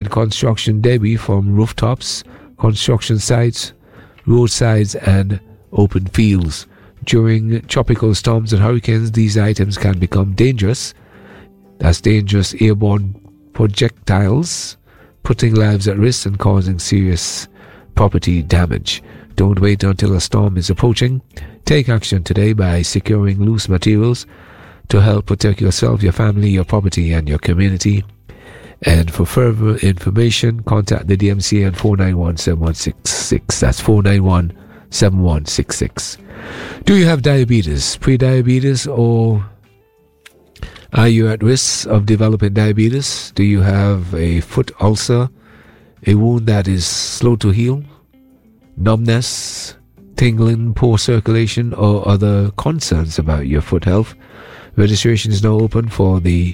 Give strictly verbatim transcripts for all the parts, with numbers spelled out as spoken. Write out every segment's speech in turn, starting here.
and construction debris from rooftops, construction sites, roadsides, and open fields. During tropical storms and hurricanes, these items can become dangerous. That's dangerous airborne projectiles, putting lives at risk and causing serious property damage. Don't wait until a storm is approaching. Take action today by securing loose materials to help protect yourself, your family, your property, and your community. And for further information, contact the D M C A on four nine one, seven one six six. That's four nine one, seven one six six. Do you have diabetes, pre-diabetes, or are you at risk of developing diabetes? Do you have a foot ulcer, a wound that is slow to heal, numbness, tingling, poor circulation, or other concerns about your foot health? Registration is now open for the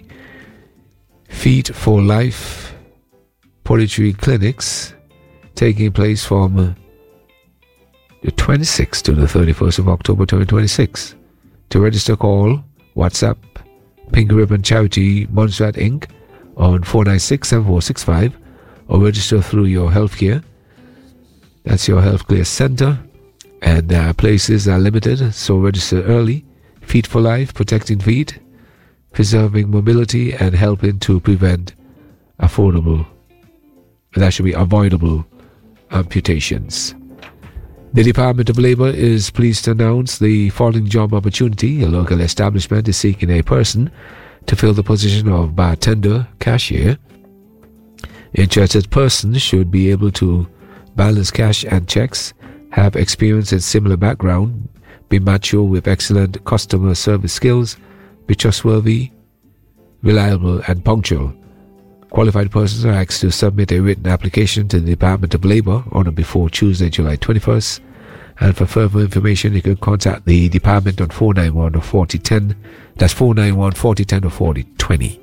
Feet for Life Poetry Clinics taking place from the twenty-sixth to the thirty-first of October twenty twenty-six. To register, call WhatsApp Pink Ribbon Charity Montserrat Incorporated on four nine six, seven four six five, or register through your healthcare. That's your healthcare center, and uh, places are limited, so register early. Feet for Life, protecting feet, preserving mobility, and helping to prevent affordable, that should be avoidable, amputations. The Department of Labor is pleased to announce the following job opportunity. A local establishment is seeking a person to fill the position of bartender cashier. Interested persons should be able to balance cash and checks, have experience in similar background, be mature with excellent customer service skills, be trustworthy, reliable, and punctual. Qualified persons are asked to submit a written application to the Department of Labor on or before Tuesday, July twenty-first. And for further information, you can contact the department on four nine one or forty ten. That's four nine one, forty ten or forty twenty.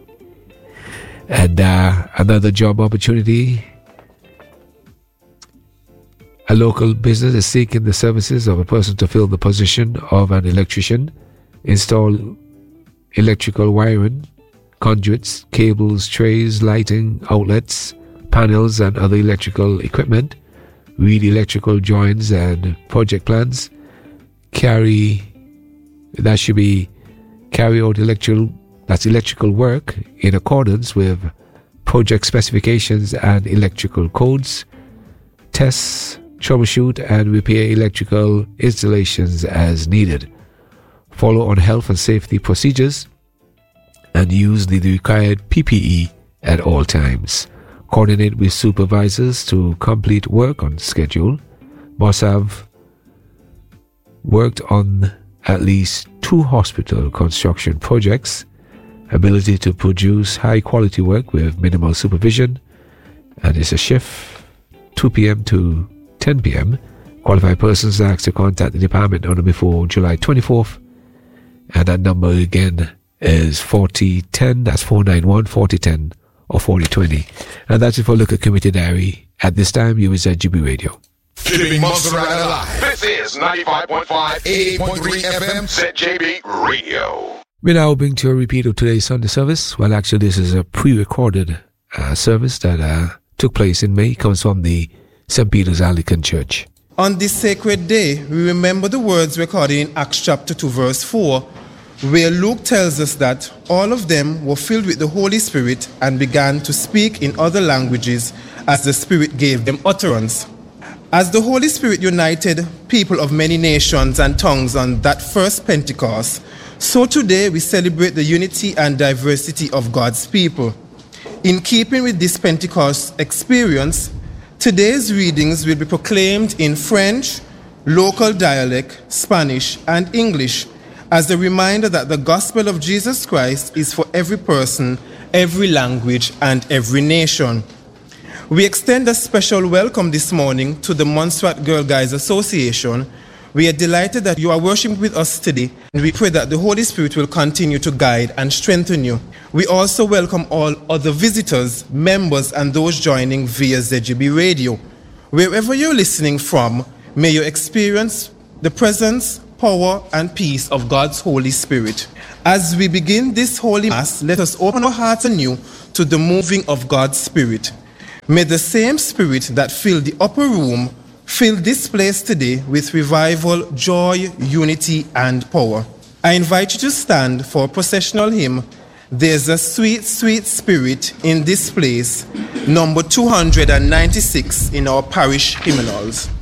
And uh, another job opportunity. A local business is seeking the services of a person to fill the position of an electrician, install electrical wiring, conduits, cables, trays, lighting, outlets, panels, and other electrical equipment, read electrical drawings and project plans, carry, that should be carry out electrical, that's electrical work in accordance with project specifications and electrical codes, tests, troubleshoot and repair electrical installations as needed. Follow on health and safety procedures and use the required P P E at all times. Coordinate with supervisors to complete work on schedule. Must have worked on at least two hospital construction projects. Ability to produce high quality work with minimal supervision. And it's a shift two p.m. to ten p.m. Qualified persons are asked to contact the department on or before July twenty-fourth. And that number again is forty ten. That's four nine one, forty ten or forty twenty. And that's it for Look at Committee Diary. At this time, you is at G B Radio. Keeping Montserrat alive. This is ninety-five point five, eighty-eight point three F M, Z J B Radio. We now bring to a repeat of today's Sunday service. Well, actually, this is a pre-recorded uh, service that uh, took place in May. It comes from the Saint Peter's Anglican Church. On this sacred day, we remember the words recorded in Acts chapter two, verse four, where Luke tells us that all of them were filled with the Holy Spirit and began to speak in other languages as the Spirit gave them utterance. As the Holy Spirit united people of many nations and tongues on that first Pentecost, so today we celebrate the unity and diversity of God's people. In keeping with this Pentecost experience, today's readings will be proclaimed in French, local dialect, Spanish, and English as a reminder that the gospel of Jesus Christ is for every person, every language, and every nation. We extend a special welcome this morning to the Montserrat Girl Guides Association. We are delighted that you are worshiping with us today, and we pray that the Holy Spirit will continue to guide and strengthen you. We also welcome all other visitors, members, and those joining via Z J B Radio. Wherever you're listening from, may you experience the presence, power, and peace of God's Holy Spirit. As we begin this Holy Mass, let us open our hearts anew to the moving of God's Spirit. May the same Spirit that filled the upper room fill this place today with revival, joy, unity, and power. I invite you to stand for a processional hymn, There's a Sweet, Sweet Spirit in This Place, number two hundred ninety-six in our parish hymnals.